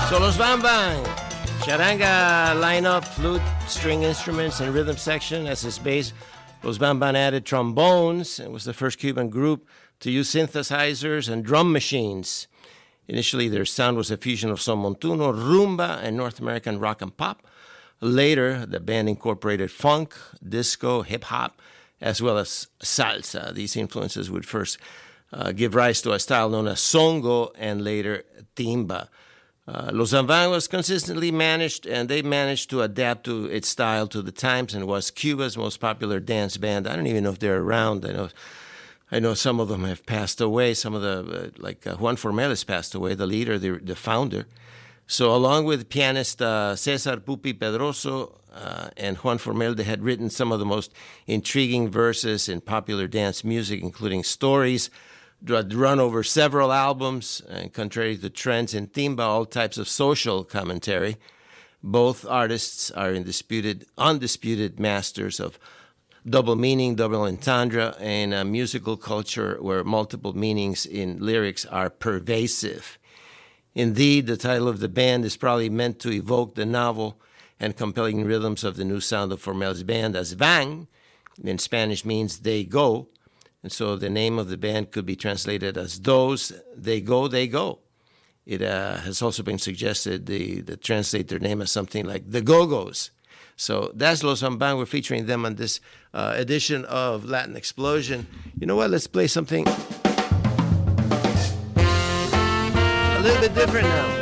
So Los Van Van, charanga lineup, flute, string instruments, and rhythm section as its base. Los Van Van added trombones and was the first Cuban group to use synthesizers and drum machines. Initially, their sound was a fusion of son montuno, rumba, and North American rock and pop. Later, the band incorporated funk, disco, hip-hop, as well as salsa. These influences would first give rise to a style known as songo and later timba. Los Van Van was consistently managed, and they managed to adapt to its style to the times and was Cuba's most popular dance band. I don't even know if they're around. I know some of them have passed away. Some of the, Juan Formel has passed away, the leader, the founder. So along with pianist Cesar Pupi Pedroso and Juan Formel, they had written some of the most intriguing verses in popular dance music, including stories that run over several albums, and contrary to trends in timba, all types of social commentary. Both artists are undisputed masters of double meaning, double entendre, and a musical culture where multiple meanings in lyrics are pervasive. Indeed, the title of the band is probably meant to evoke the novel and compelling rhythms of the new sound of Formel's band, as Van in Spanish means they go. And so the name of the band could be translated as Those, They Go, They Go. It has also been suggested they translate their name as something like the Go-Go's. So that's Los Van Van. We're featuring them on this edition of Latin Explosion. You know what? Let's play something a little bit different now.